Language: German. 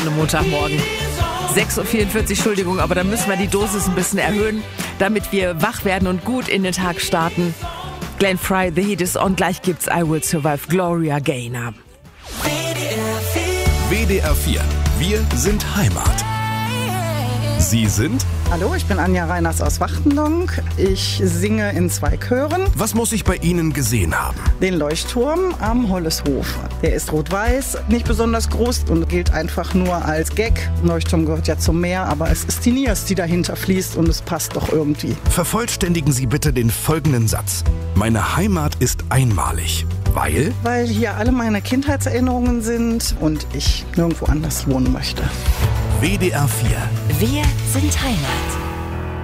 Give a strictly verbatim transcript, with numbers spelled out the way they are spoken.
am Montagmorgen. sechs Uhr vierundvierzig, Entschuldigung, aber da müssen wir die Dosis ein bisschen erhöhen, damit wir wach werden und gut in den Tag starten. Glenn Frey, The Heat is on. Gleich gibt's I Will Survive, Gloria Gaynor. W D R vier. Wir sind Heimat. Sie sind? Hallo, ich bin Anja Reiners aus Wachtendonk. Ich singe in zwei Chören. Was muss ich bei Ihnen gesehen haben? Den Leuchtturm am Holleshof. Der ist rot-weiß, nicht besonders groß und gilt einfach nur als Gag. Leuchtturm gehört ja zum Meer, aber es ist die Niers, die dahinter fließt und es passt doch irgendwie. Vervollständigen Sie bitte den folgenden Satz. Meine Heimat ist einmalig. Weil? Weil hier alle meine Kindheitserinnerungen sind und ich nirgendwo anders wohnen möchte. W D R vier. Wir sind Heimat.